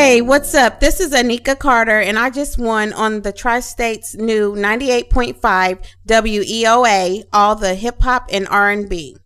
Hey, what's up? This is Anika Carter, and I just won on the Tri-State's new 98.5 WEOA, all the hip hop and R&B.